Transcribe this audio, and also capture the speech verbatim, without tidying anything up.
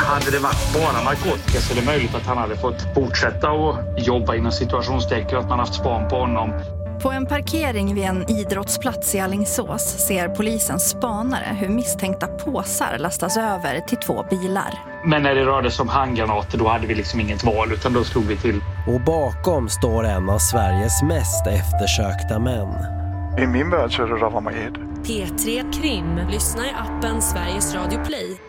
Hade det varit bara narkotika så är det möjligt att han hade fått fortsätta att jobba inom situationstecken, att man haft span på honom. På en parkering vid en idrottsplats i Alingsås ser polisen spanare hur misstänkta påsar lastas över till två bilar. Men när det rörde sig om handgranater då hade vi liksom inget val utan då slog vi till. Och bakom står en av Sveriges mest eftersökta män. I min värld så är det Rawa Majed. P tre Krim. Lyssna i appen Sveriges Radio Play